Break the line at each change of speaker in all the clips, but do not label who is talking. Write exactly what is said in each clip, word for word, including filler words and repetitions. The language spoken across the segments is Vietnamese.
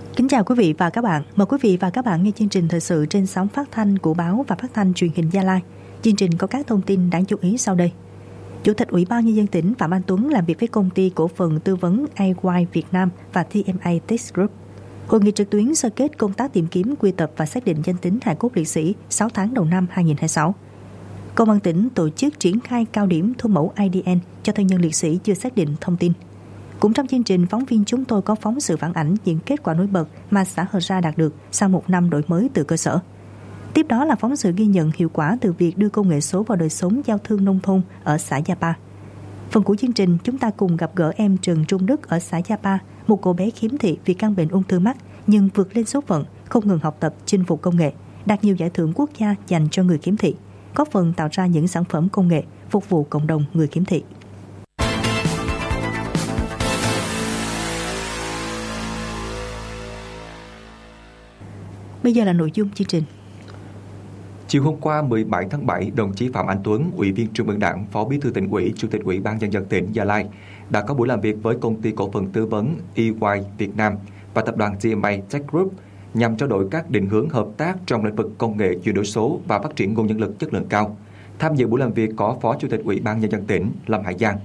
Kính chào quý vị và các bạn. Mời quý vị và các bạn nghe chương trình thời sự trên sóng phát thanh của báo và phát thanh truyền hình Gia Lai. Chương trình có các thông tin đáng chú ý sau đây. Chủ tịch Ủy ban Nhân dân tỉnh Phạm Anh Tuấn làm việc với công ty cổ phần tư vấn a i Việt Nam và tê em a Test Group. Hội nghị trực tuyến sơ kết công tác tìm kiếm, quy tập và xác định danh tính hài cốt liệt sĩ sáu tháng đầu năm hai nghìn không trăm hai mươi sáu. Công an tỉnh tổ chức triển khai cao điểm thu mẫu i đê en cho thân nhân liệt sĩ chưa xác định thông tin. Cũng trong chương trình, phóng viên chúng tôi có phóng sự phản ảnh những kết quả nổi bật mà xã Hờ Ra đạt được sau một năm đổi mới từ cơ sở. Tiếp đó là phóng sự ghi nhận hiệu quả từ việc đưa công nghệ số vào đời sống giao thương nông thôn ở xã Gia Pa. Phần cuối chương trình, chúng ta cùng gặp gỡ em Trần Trung Đức ở xã Gia Pa, một cô bé khiếm thị vì căn bệnh ung thư mắt nhưng vượt lên số phận, không ngừng học tập, chinh phục công nghệ, đạt nhiều giải thưởng quốc gia dành cho người khiếm thị, góp phần tạo ra những sản phẩm công nghệ phục vụ cộng đồng người khiếm thị. Bây giờ là nội dung chương trình.
Chiều hôm qua mười bảy tháng bảy, đồng chí Phạm Anh Tuấn, Ủy viên Trung ương Đảng, Phó Bí thư Tỉnh ủy, Chủ tịch Ủy ban Nhân dân tỉnh Gia Lai đã có buổi làm việc với công ty cổ phần tư vấn e i Việt Nam và tập đoàn tê em a Tech Group nhằm trao đổi các định hướng hợp tác trong lĩnh vực công nghệ chuyển đổi số và phát triển nguồn nhân lực chất lượng cao. Tham dự buổi làm việc có Phó Chủ tịch Ủy ban Nhân dân tỉnh Lâm Hải Giang.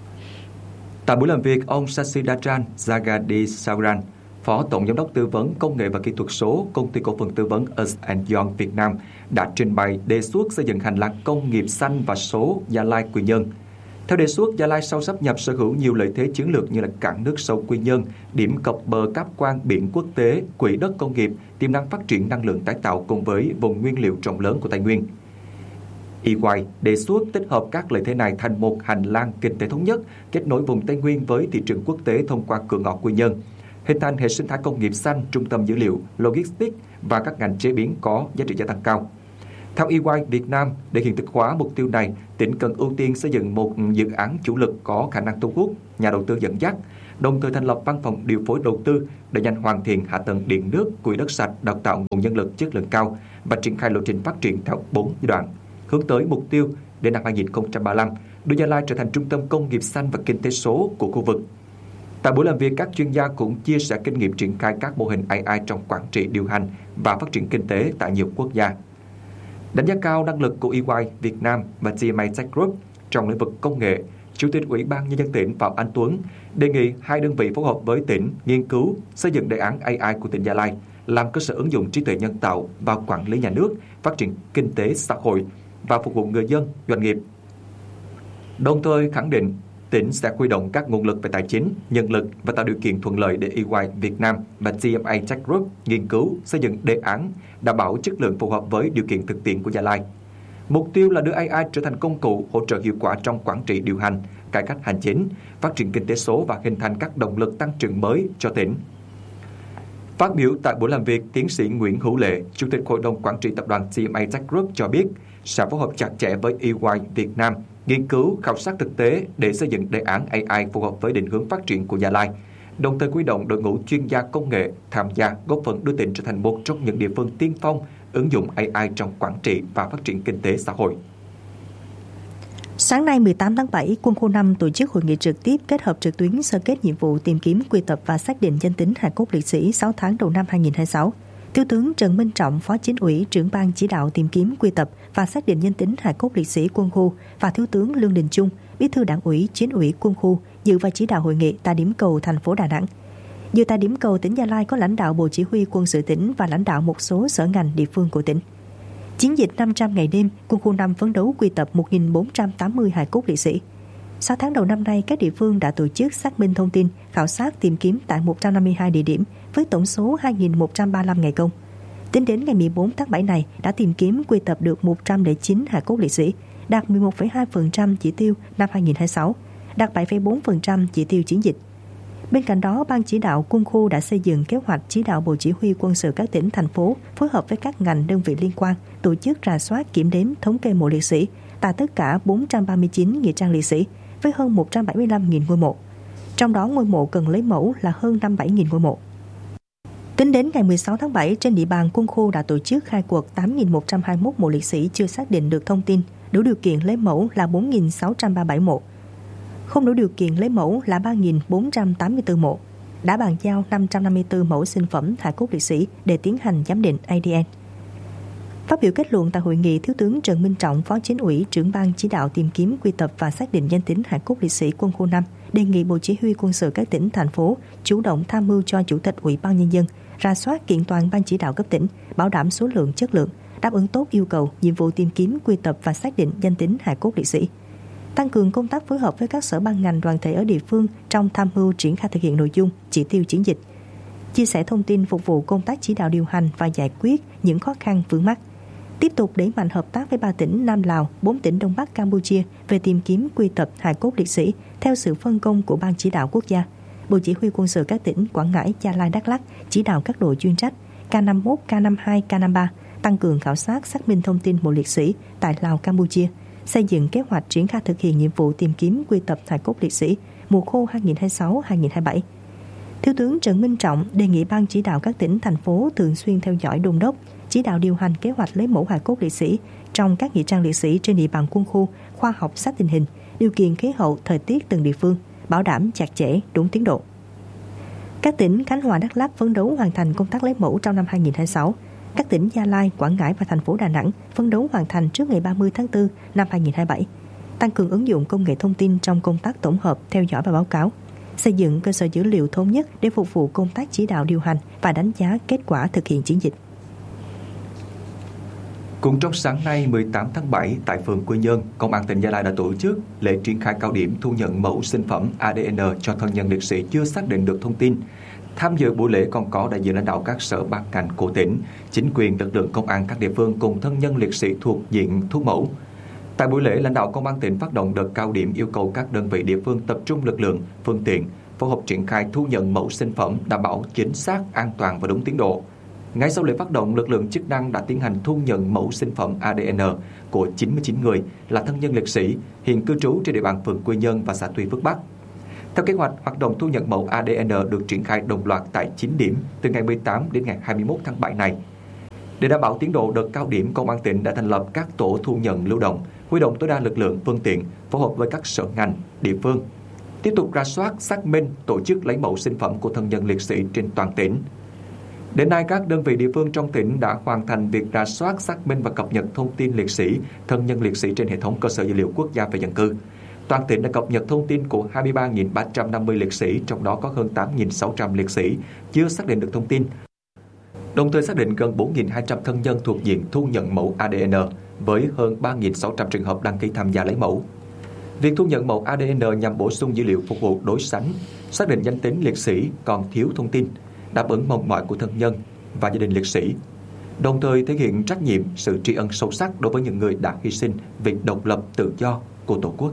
Tại buổi làm việc, ông Sasidaran Jagadisaran, Phó Tổng Giám đốc Tư vấn Công nghệ và Kỹ thuật số Công ty Cổ phần Tư vấn Ernst and Young Việt Nam đã trình bày đề xuất xây dựng hành lang công nghiệp xanh và số Gia Lai Quy Nhơn. Theo đề xuất, Gia Lai sau sáp nhập sở hữu nhiều lợi thế chiến lược như là cảng nước sâu Quy Nhơn, điểm cập bờ cáp quang biển quốc tế, quỹ đất công nghiệp, tiềm năng phát triển năng lượng tái tạo cùng với vùng nguyên liệu rộng lớn của Tây Nguyên. e i đề xuất tích hợp các lợi thế này thành một hành lang kinh tế thống nhất, kết nối vùng Tây Nguyên với thị trường quốc tế thông qua cửa ngõ Quy Nhơn, hình thành hệ sinh thái công nghiệp xanh, trung tâm dữ liệu, logistics và các ngành chế biến có giá trị gia tăng cao. Theo e i Việt Nam, để hiện thực hóa mục tiêu này, tỉnh cần ưu tiên xây dựng một dự án chủ lực có khả năng thu hút nhà đầu tư dẫn dắt, đồng thời thành lập văn phòng điều phối đầu tư để nhanh hoàn thiện hạ tầng điện nước, quỹ đất sạch, đào tạo nguồn nhân lực chất lượng cao và triển khai lộ trình phát triển theo bốn giai đoạn, hướng tới mục tiêu đến năm hai nghìn không trăm ba mươi lăm đưa Gia Lai trở thành trung tâm công nghiệp xanh và kinh tế số của khu vực. Tại buổi làm việc, các chuyên gia cũng chia sẻ kinh nghiệm triển khai các mô hình a i trong quản trị, điều hành và phát triển kinh tế tại nhiều quốc gia. Đánh giá cao năng lực của e i Việt Nam và tê em a Tech Group trong lĩnh vực công nghệ, Chủ tịch Ủy ban Nhân dân tỉnh Phạm Anh Tuấn đề nghị hai đơn vị phối hợp với tỉnh nghiên cứu xây dựng đề án a i của tỉnh Gia Lai, làm cơ sở ứng dụng trí tuệ nhân tạo vào quản lý nhà nước, phát triển kinh tế xã hội và phục vụ người dân, doanh nghiệp. Đồng thời khẳng định tỉnh sẽ huy động các nguồn lực về tài chính, nhân lực và tạo điều kiện thuận lợi để e i Việt Nam và tê em a Tech Group nghiên cứu, xây dựng đề án đảm bảo chất lượng phù hợp với điều kiện thực tiễn của Gia Lai. Mục tiêu là đưa a i trở thành công cụ hỗ trợ hiệu quả trong quản trị điều hành, cải cách hành chính, phát triển kinh tế số và hình thành các động lực tăng trưởng mới cho tỉnh. Phát biểu tại buổi làm việc, tiến sĩ Nguyễn Hữu Lệ, Chủ tịch Hội đồng Quản trị Tập đoàn tê em a Tech Group cho biết sẽ phối hợp chặt chẽ với e i Việt Nam, nghiên cứu, khảo sát thực tế để xây dựng đề án a i phù hợp với định hướng phát triển của Gia Lai, đồng thời huy động đội ngũ chuyên gia công nghệ tham gia góp phần đưa tỉnh trở thành một trong những địa phương tiên phong ứng dụng a i trong quản trị và phát triển kinh tế xã hội.
Sáng nay mười tám tháng bảy, Quân khu năm tổ chức hội nghị trực tiếp kết hợp trực tuyến sơ kết nhiệm vụ tìm kiếm, quy tập và xác định danh tính hài cốt liệt sĩ sáu tháng đầu năm hai nghìn không trăm hai mươi sáu. Thiếu tướng Trần Minh Trọng, Phó Chính ủy, trưởng ban chỉ đạo tìm kiếm, quy tập và xác định danh tính hài cốt liệt sĩ quân khu và Thiếu tướng Lương Đình Trung, Bí thư Đảng ủy, Chính ủy quân khu dự và chỉ đạo hội nghị tại điểm cầu thành phố Đà Nẵng. Dự tại điểm cầu tỉnh Gia Lai có lãnh đạo Bộ Chỉ huy Quân sự tỉnh và lãnh đạo một số sở ngành địa phương của tỉnh. Chiến dịch năm trăm ngày đêm, Quân khu năm phấn đấu quy tập một nghìn bốn trăm tám mươi hài cốt liệt sĩ. sáu tháng đầu năm nay, các địa phương đã tổ chức xác minh thông tin, khảo sát tìm kiếm tại một trăm năm mươi hai địa điểm với tổng số hai nghìn một trăm ba mươi lăm ngày công. Tính đến ngày mười bốn tháng bảy này, đã tìm kiếm quy tập được một trăm lẻ chín hài cốt liệt sĩ, đạt mười một phẩy hai phần trăm chỉ tiêu năm hai nghìn không trăm hai mươi sáu, đạt bảy phẩy bốn phần trăm chỉ tiêu chiến dịch. Bên cạnh đó, Ban chỉ đạo quân khu đã xây dựng kế hoạch chỉ đạo Bộ Chỉ huy Quân sự các tỉnh, thành phố phối hợp với các ngành đơn vị liên quan tổ chức rà soát, kiểm đếm, thống kê mộ liệt sĩ tại tất cả bốn trăm ba mươi chín nghĩa trang liệt sĩ với hơn một trăm bảy mươi lăm nghìn ngôi mộ. Trong đó, ngôi mộ cần lấy mẫu là hơn năm mươi bảy nghìn ngôi mộ. Tính đến ngày mười sáu tháng bảy, trên địa bàn quân khu đã tổ chức khai quật tám nghìn một trăm hai mươi mốt mộ liệt sĩ chưa xác định được thông tin, đủ điều kiện lấy mẫu là bốn nghìn sáu trăm ba mươi bảy mộ. Không đủ điều kiện lấy mẫu là ba nghìn bốn trăm tám mươi tư mộ. đã bàn giao năm trăm năm mươi tư mẫu sinh phẩm hài cốt liệt sĩ để tiến hành giám định a đê en. Phát biểu kết luận tại hội nghị, Thiếu tướng Trần Minh Trọng, Phó Chính ủy, trưởng ban chỉ đạo tìm kiếm, quy tập và xác định danh tính hài cốt liệt sĩ quân khu năm đề nghị Bộ Chỉ huy Quân sự các tỉnh, thành phố chủ động tham mưu cho Chủ tịch Ủy ban Nhân dân rà soát kiện toàn ban chỉ đạo cấp tỉnh, bảo đảm số lượng, chất lượng, đáp ứng tốt yêu cầu, nhiệm vụ tìm kiếm, quy tập và xác định danh tính hài cốt liệt sĩ. Tăng cường công tác phối hợp với các sở ban ngành đoàn thể ở địa phương trong tham mưu triển khai thực hiện nội dung, chỉ tiêu chiến dịch. Chia sẻ thông tin phục vụ công tác chỉ đạo điều hành và giải quyết những khó khăn vướng mắc. Tiếp tục đẩy mạnh hợp tác với ba tỉnh Nam Lào, bốn tỉnh Đông Bắc Campuchia về tìm kiếm, quy tập hài cốt liệt sĩ theo sự phân công của Ban chỉ đạo quốc gia. Bộ Chỉ huy Quân sự các tỉnh Quảng Ngãi, Gia Lai, Đắk Lắk chỉ đạo các đội chuyên trách K năm mươi mốt, K năm mươi hai, K năm mươi ba tăng cường khảo sát, xác minh thông tin mộ liệt sĩ tại Lào, Campuchia, xây dựng kế hoạch triển khai thực hiện nhiệm vụ tìm kiếm, quy tập hài cốt liệt sĩ mùa khô hai nghìn không trăm hai mươi sáu hai nghìn không trăm hai mươi bảy. Thiếu tướng Trần Minh Trọng đề nghị Ban chỉ đạo các tỉnh, thành phố thường xuyên theo dõi, đôn đốc, chỉ đạo điều hành kế hoạch lấy mẫu hài cốt liệt sĩ trong các nghĩa trang liệt sĩ trên địa bàn quân khu, khoa học sát tình hình, điều kiện khí hậu, thời tiết từng địa phương, bảo đảm chặt chẽ, đúng tiến độ. Các tỉnh Khánh Hòa, Đắk Lắk phấn đấu hoàn thành công tác lấy mẫu trong năm hai nghìn không trăm hai mươi sáu. Các tỉnh Gia Lai, Quảng Ngãi và thành phố Đà Nẵng phấn đấu hoàn thành trước ngày ba mươi tháng tư năm hai nghìn không trăm hai mươi bảy. Tăng cường ứng dụng công nghệ thông tin trong công tác tổng hợp, theo dõi và báo cáo. Xây dựng cơ sở dữ liệu thống nhất để phục vụ công tác chỉ đạo điều hành và đánh giá kết quả thực hiện chiến dịch.
Cũng trong sáng nay mười tám tháng bảy, tại phường Quy Nhơn, Công an tỉnh Gia Lai đã tổ chức lễ triển khai cao điểm thu nhận mẫu sinh phẩm a đê en cho thân nhân liệt sĩ chưa xác định được thông tin. Tham dự buổi lễ còn có đại diện lãnh đạo các sở ban ngành của tỉnh, chính quyền, lực lượng công an các địa phương cùng thân nhân liệt sĩ thuộc diện thu mẫu. Tại buổi lễ, lãnh đạo Công an tỉnh phát động đợt cao điểm yêu cầu các đơn vị địa phương tập trung lực lượng, phương tiện, phối hợp triển khai thu nhận mẫu sinh phẩm đảm bảo chính xác, an toàn và đúng tiến độ. Ngay sau lễ phát động, lực lượng chức năng đã tiến hành thu nhận mẫu sinh phẩm a đê en của chín mươi chín người là thân nhân liệt sĩ hiện cư trú trên địa bàn phường Quy Nhơn và xã Tuy Phước Bắc. Theo kế hoạch, hoạt động thu nhận mẫu a đê en được triển khai đồng loạt tại chín điểm từ ngày mười tám đến ngày hai mươi mốt tháng bảy này. Để đảm bảo tiến độ đợt cao điểm, Công an tỉnh đã thành lập các tổ thu nhận lưu động, huy động tối đa lực lượng, phương tiện, phối hợp với các sở ngành, địa phương, tiếp tục rà soát, xác minh, tổ chức lấy mẫu sinh phẩm của thân nhân liệt sĩ trên toàn tỉnh. Đến nay, các đơn vị địa phương trong tỉnh đã hoàn thành việc rà soát, xác minh và cập nhật thông tin liệt sĩ, thân nhân liệt sĩ trên hệ thống cơ sở dữ liệu quốc gia về dân cư. Toàn tỉnh đã cập nhật thông tin của hai mươi ba nghìn ba trăm năm mươi liệt sĩ, trong đó có hơn tám nghìn sáu trăm liệt sĩ chưa xác định được thông tin. Đồng thời xác định gần bốn nghìn hai trăm thân nhân thuộc diện thu nhận mẫu a đê en với hơn ba nghìn sáu trăm trường hợp đăng ký tham gia lấy mẫu. Việc thu nhận mẫu a đê en nhằm bổ sung dữ liệu phục vụ đối sánh, xác định danh tính liệt sĩ còn thiếu thông tin, đáp ứng mong mỏi của thân nhân và gia đình liệt sĩ, đồng thời thể hiện trách nhiệm, sự tri ân sâu sắc đối với những người đã hy sinh vì độc lập tự do của Tổ quốc.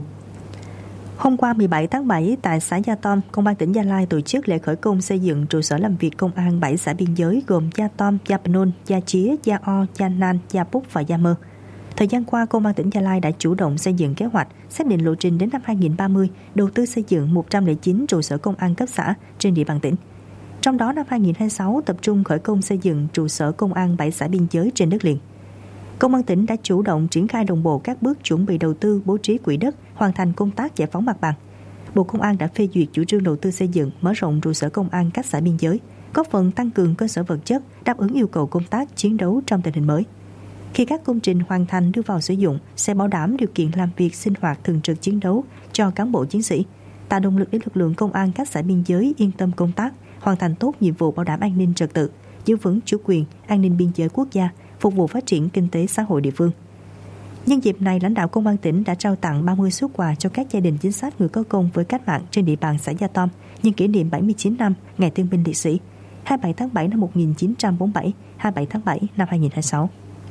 Hôm qua mười bảy tháng bảy, tại xã Gia Tom, Công an tỉnh Gia Lai tổ chức lễ khởi công xây dựng trụ sở làm việc công an bảy xã biên giới gồm Gia Tom, Gia Pnon, Gia Chía, Gia O, Gia Nan, Gia Púc và Gia Mơ. Thời gian qua, Công an tỉnh Gia Lai đã chủ động xây dựng kế hoạch, xác định lộ trình đến năm hai nghìn không trăm ba mươi, đầu tư xây dựng một trăm lẻ chín trụ sở công an cấp xã trên địa bàn tỉnh. Trong đó, năm hai nghìn không trăm hai mươi sáu tập trung khởi công xây dựng trụ sở công an bảy xã biên giới trên đất liền. Công an tỉnh đã chủ động triển khai đồng bộ các bước chuẩn bị đầu tư, bố trí quỹ đất, hoàn thành công tác giải phóng mặt bằng. Bộ Công an đã phê duyệt chủ trương đầu tư xây dựng, mở rộng trụ sở công an các xã biên giới, góp phần tăng cường cơ sở vật chất, đáp ứng yêu cầu công tác chiến đấu trong tình hình mới. Khi các công trình hoàn thành đưa vào sử dụng, sẽ bảo đảm điều kiện làm việc, sinh hoạt thường trực chiến đấu cho cán bộ chiến sĩ, tạo động lực để lực lượng công an các xã biên giới yên tâm công tác, hoàn thành tốt nhiệm vụ bảo đảm an ninh trật tự, giữ vững chủ quyền, an ninh biên giới quốc gia, phục vụ phát triển kinh tế xã hội địa phương. Nhân dịp này, lãnh đạo Công an tỉnh đã trao tặng ba mươi suất quà cho các gia đình chính sách người có công với cách mạng trên địa bàn xã Gia Tom nhân kỷ niệm bảy mươi chín năm Ngày Thương binh Liệt sĩ, hai mươi bảy tháng bảy năm một nghìn chín trăm bốn mươi bảy, hai mươi bảy tháng bảy năm hai nghìn không trăm hai mươi sáu.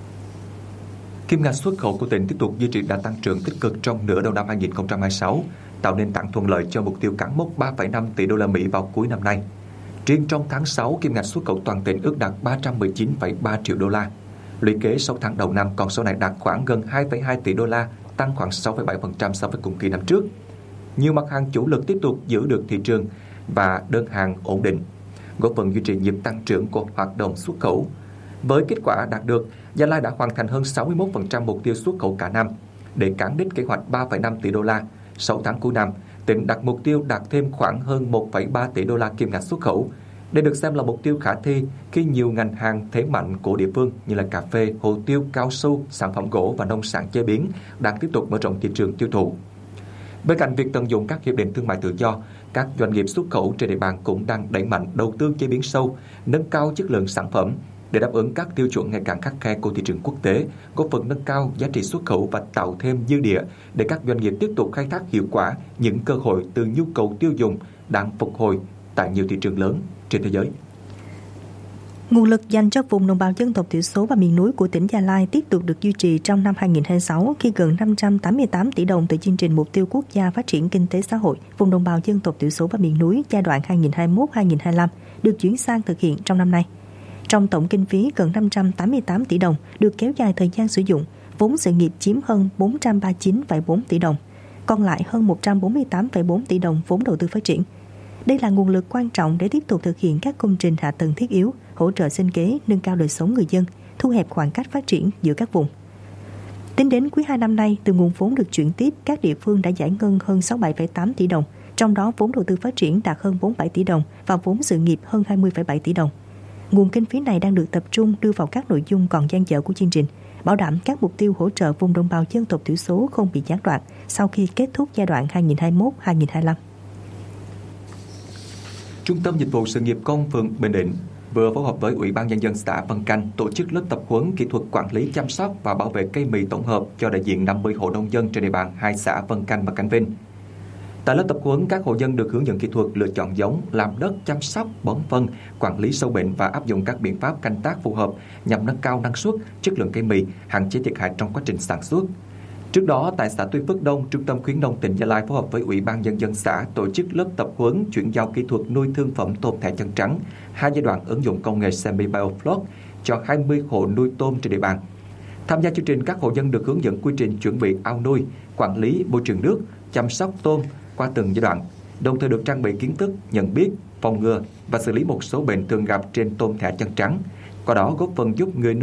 Kim ngạch xuất khẩu của tỉnh tiếp tục duy trì đà tăng trưởng tích cực trong nửa đầu năm hai nghìn không trăm hai mươi sáu, tạo nền tảng thuận lợi cho mục tiêu cán mốc ba phẩy năm tỷ đô la Mỹ vào cuối năm nay. Riêng trong tháng sáu, kim ngạch xuất khẩu toàn tỉnh ước đạt ba trăm mười chín phẩy ba triệu đô la. Lũy kế sáu tháng đầu năm, con số này đạt khoảng gần hai phẩy hai tỷ đô la, tăng khoảng sáu phẩy bảy phần trăm so với cùng kỳ năm trước. Nhiều mặt hàng chủ lực tiếp tục giữ được thị trường và đơn hàng ổn định, góp phần duy trì nhịp tăng trưởng của hoạt động xuất khẩu. Với kết quả đạt được, Gia Lai đã hoàn thành hơn sáu mươi mốt phần trăm mục tiêu xuất khẩu cả năm để cán đích kế hoạch ba phẩy năm tỷ đô la. sáu tháng cuối năm, tỉnh đặt mục tiêu đạt thêm khoảng hơn một phẩy ba tỷ đô la kim ngạch xuất khẩu. Đây được xem là mục tiêu khả thi khi nhiều ngành hàng thế mạnh của địa phương như là cà phê, hồ tiêu, cao su, sản phẩm gỗ và nông sản chế biến đang tiếp tục mở rộng thị trường tiêu thụ. Bên cạnh việc tận dụng các hiệp định thương mại tự do, các doanh nghiệp xuất khẩu trên địa bàn cũng đang đẩy mạnh đầu tư chế biến sâu, nâng cao chất lượng sản phẩm để đáp ứng các tiêu chuẩn ngày càng khắt khe của thị trường quốc tế, góp phần nâng cao giá trị xuất khẩu và tạo thêm dư địa để các doanh nghiệp tiếp tục khai thác hiệu quả những cơ hội từ nhu cầu tiêu dùng đang phục hồi tại nhiều thị trường lớn trên thế giới.
Nguồn lực dành cho vùng đồng bào dân tộc thiểu số và miền núi của tỉnh Gia Lai tiếp tục được duy trì trong năm hai nghìn không trăm hai mươi sáu khi gần năm trăm tám mươi tám tỷ đồng từ chương trình Mục tiêu Quốc gia Phát triển Kinh tế Xã hội vùng đồng bào dân tộc thiểu số và miền núi giai đoạn hai nghìn không trăm hai mươi mốt đến hai nghìn không trăm hai mươi lăm được chuyển sang thực hiện trong năm nay. Trong tổng kinh phí gần năm trăm tám mươi tám tỷ đồng được kéo dài thời gian sử dụng, vốn sự nghiệp chiếm hơn bốn trăm ba mươi chín phẩy bốn tỷ đồng, còn lại hơn một trăm bốn mươi tám phẩy bốn tỷ đồng vốn đầu tư phát triển. Đây là nguồn lực quan trọng để tiếp tục thực hiện các công trình hạ tầng thiết yếu, hỗ trợ sinh kế, nâng cao đời sống người dân, thu hẹp khoảng cách phát triển giữa các vùng. Tính đến quý hai năm nay, từ nguồn vốn được chuyển tiếp, các địa phương đã giải ngân hơn sáu mươi bảy phẩy tám tỷ đồng, trong đó vốn đầu tư phát triển đạt hơn bốn mươi bảy tỷ đồng và vốn sự nghiệp hơn hai mươi phẩy bảy tỷ đồng. Nguồn kinh phí này đang được tập trung đưa vào các nội dung còn dang dở của chương trình, bảo đảm các mục tiêu hỗ trợ vùng đồng bào dân tộc thiểu số không bị gián đoạn sau khi kết thúc giai đoạn hai nghìn không trăm hai mươi mốt đến hai nghìn không trăm hai mươi lăm.
Trung tâm Dịch vụ Sự nghiệp Công phường Bình Định vừa phối hợp với Ủy ban Nhân dân xã Vân Canh tổ chức lớp tập huấn kỹ thuật quản lý chăm sóc và bảo vệ cây mì tổng hợp cho đại diện năm mươi hộ nông dân trên địa bàn hai xã Vân Canh và Canh Vinh. Tại lớp tập huấn, các hộ dân được hướng dẫn kỹ thuật lựa chọn giống, làm đất, chăm sóc, bón phân, quản lý sâu bệnh và áp dụng các biện pháp canh tác phù hợp nhằm nâng cao năng suất, chất lượng cây mì, hạn chế thiệt hại trong quá trình sản xuất. Trước đó, tại xã Tuy Phước Đông, Trung tâm Khuyến nông tỉnh Gia Lai phối hợp với Ủy ban Nhân dân xã tổ chức lớp tập huấn chuyển giao kỹ thuật nuôi thương phẩm tôm thẻ chân trắng, hai giai đoạn ứng dụng công nghệ semi-biofloc cho hai mươi hộ nuôi tôm trên địa bàn. Tham gia chương trình, các hộ dân được hướng dẫn quy trình chuẩn bị ao nuôi, quản lý môi trường nước, chăm sóc tôm qua từng giai đoạn, đồng thời được trang bị kiến thức, nhận biết, phòng ngừa và xử lý một số bệnh thường gặp trên tôm thẻ chân trắng. Qua đó góp phần giúp người nuôi